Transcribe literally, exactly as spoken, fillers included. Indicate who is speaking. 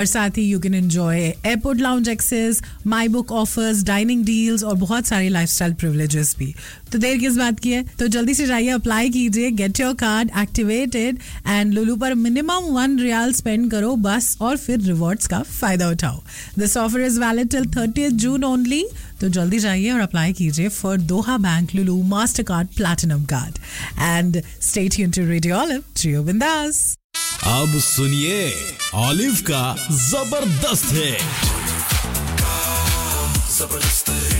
Speaker 1: और साथ ही you can enjoy airport lounge access, my book offers, dining deals और बहुत सारे लाइफस्टाइल प्रिविलेजेस भी. तो देर किस बात की है, तो जल्दी से जाइए, अप्लाई कीजिए, get your card activated and Lulu पर मिनिमम वन रियाल स्पेंड करो बस, और फिर रिवॉर्ड्स का फायदा उठाओ. This offer is valid till thirtieth June only. तो जल्दी जाइए और अप्लाई कीजिए for Doha bank Lulu master card platinum card. And stay tuned to radio olive, जियो बिंदास.
Speaker 2: अब सुनिए ऑलिव का जबरदस्त है.